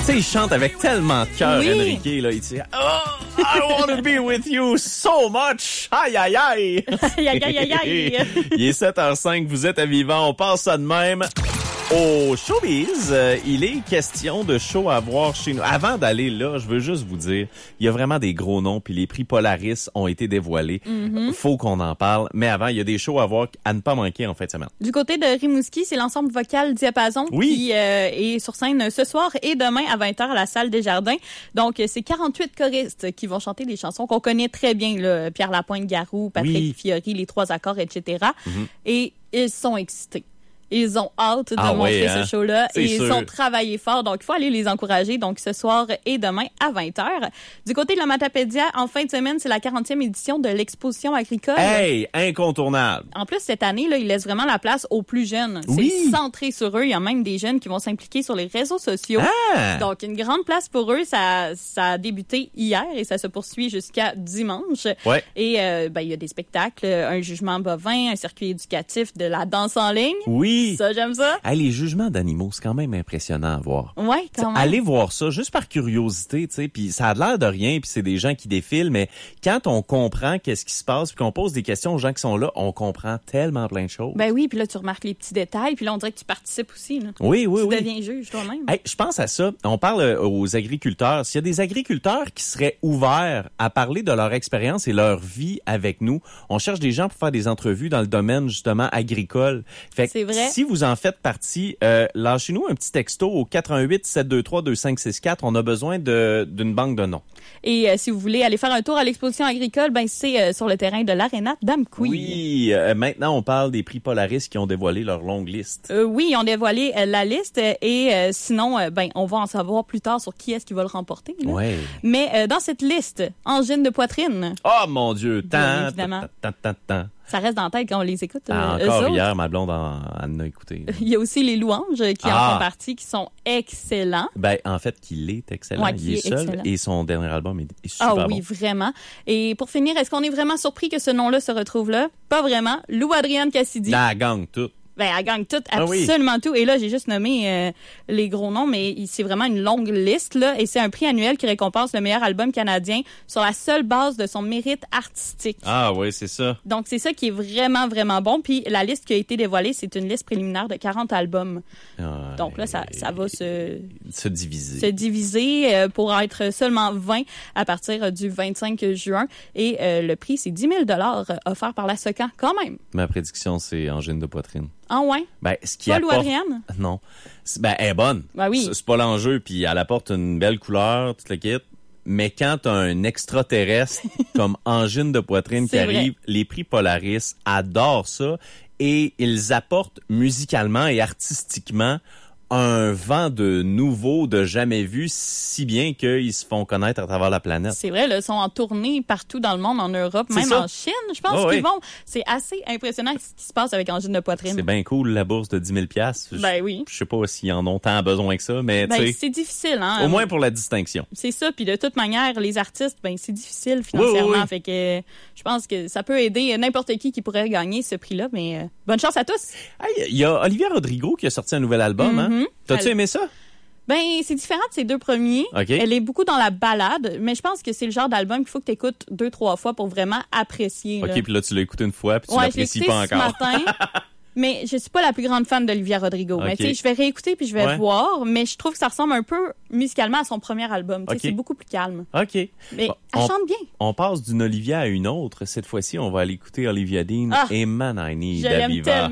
sais, il chante avec tellement de cœur, Oui. Enrique, là. Il dit, oh, I want to be with you so much. Aïe, aïe, aïe. Aïe, aïe, aïe, aïe. Il est 7h05, vous êtes à Vivant, on passe ça de même. Au showbiz, il est question de show à voir chez nous. Avant d'aller là, je veux juste vous dire, il y a vraiment des gros noms, puis les prix Polaris ont été dévoilés. Faut qu'on en parle. Mais avant, il y a des shows à voir à ne pas manquer en fin de semaine. Du côté de Rimouski, c'est l'ensemble vocal Diapason qui est sur scène ce soir et demain à 20h à la salle des Jardins. Donc, c'est 48 choristes qui vont chanter des chansons qu'on connaît très bien, là. Pierre Lapointe-Garou, Patrick Fiori, Les Trois Accords, etc. Et ils sont excités. Ils ont hâte de montrer ce show-là et ils ont travaillé fort. Donc, il faut aller les encourager. Donc, ce soir et demain à 20h. Du côté de la Matapédia, en fin de semaine, c'est la 40e édition de l'exposition agricole. Hey, incontournable. En plus, cette année, là, ils laissent vraiment la place aux plus jeunes. C'est centré sur eux. Il y a même des jeunes qui vont s'impliquer sur les réseaux sociaux. Donc, une grande place pour eux. Ça a débuté hier et ça se poursuit jusqu'à dimanche. Et il y a des spectacles, un jugement bovin, un circuit éducatif, de la danse en ligne. Ça, j'aime ça. Hey, les jugements d'animaux, c'est quand même impressionnant à voir. Ouais, quand même. Allez voir ça, juste par curiosité, tu sais, puis ça a l'air de rien, puis c'est des gens qui défilent, mais quand on comprend qu'est-ce qui se passe, puis qu'on pose des questions aux gens qui sont là, on comprend tellement plein de choses. Ben oui, puis là, tu remarques les petits détails, puis là, on dirait que tu participes aussi, là. Oui. Tu deviens juge toi-même. Hey, je pense à ça. On parle aux agriculteurs. S'il y a des agriculteurs qui seraient ouverts à parler de leur expérience et leur vie avec nous, on cherche des gens pour faire des entrevues dans le domaine, justement, agricole. Fait que c'est vrai. Si vous en faites partie, lâchez-nous un petit texto au 418-723-2564. On a besoin d'une banque de noms. Et si vous voulez aller faire un tour à l'exposition agricole, ben c'est sur le terrain de l'Aréna d'Amqui. Oui, maintenant on parle des prix Polaris qui ont dévoilé leur longue liste. Oui, ils ont dévoilé la liste et sinon, on va en savoir plus tard sur qui est-ce qui va le remporter. Là. Ouais. Mais dans cette liste, angine de poitrine. Oh mon Dieu, Bien évidemment. Ça reste dans la tête quand on les écoute. Encore hier, ma blonde en a écouté. Il y a aussi les louanges qui en font partie, qui sont excellents. Ben, en fait, qu'il est excellent. Ouais, il est seul excellent. Et son dernier album est super bon. Ah oui, vraiment. Et pour finir, est-ce qu'on est vraiment surpris que ce nom-là se retrouve là? Pas vraiment. Lou Adrienne Cassidy. La gang, tout. Ben, elle gagne tout, absolument tout. Et là, j'ai juste nommé les gros noms, mais c'est vraiment une longue liste, là. Et c'est un prix annuel qui récompense le meilleur album canadien sur la seule base de son mérite artistique. Ah oui, c'est ça. Donc, c'est ça qui est vraiment, vraiment bon. Puis, la liste qui a été dévoilée, c'est une liste préliminaire de 40 albums. Donc là, ça va se diviser. Se diviser pour être seulement 20 à partir du 25 juin. Et le prix, c'est 10 000 offert par la SOCAN, quand même. Ma prédiction, c'est angine de poitrine. Ah ouais? Ben, ce qui Paul ou Adrienne? Non. Ben, elle est bonne. Ben oui. C'est pas l'enjeu, puis elle apporte une belle couleur, toute l'équipe. Mais quand t'as un extraterrestre comme angine de poitrine qui arrive, les prix Polaris adorent ça et ils apportent musicalement et artistiquement un vent de nouveau, de jamais vu, si bien qu'ils se font connaître à travers la planète. C'est vrai, là, ils sont en tournée partout dans le monde, en Europe, même en Chine, je pense qu'ils vont. C'est assez impressionnant ce qui se passe avec angine de poitrine. C'est bien cool, la bourse de 10 000 $. Ben oui. Je sais pas s'ils en ont tant besoin que ça, mais tu sais. C'est difficile, hein. Au moins pour la distinction. C'est ça, puis de toute manière, les artistes, c'est difficile financièrement. Fait que je pense que ça peut aider n'importe qui pourrait gagner ce prix-là, mais bonne chance à tous. Hey, il y a Olivia Rodrigo qui a sorti un nouvel album, hein? T'as-tu aimé ça? Ben, c'est différent de ses deux premiers. Okay. Elle est beaucoup dans la ballade, mais je pense que c'est le genre d'album qu'il faut que tu écoutes 2-3 fois pour vraiment apprécier. OK, puis là, tu l'as écouté une fois, puis tu l'apprécies pas encore. Ce matin. Mais je suis pas la plus grande fan d'Olivia Rodrigo. Okay. Mais tu sais, je vais réécouter puis je vais voir. Mais je trouve que ça ressemble un peu musicalement à son premier album. Okay. C'est beaucoup plus calme. OK. Mais elle chante bien. On passe d'une Olivia à une autre. Cette fois-ci, on va aller écouter Olivia Dean et Man I Need à Viva.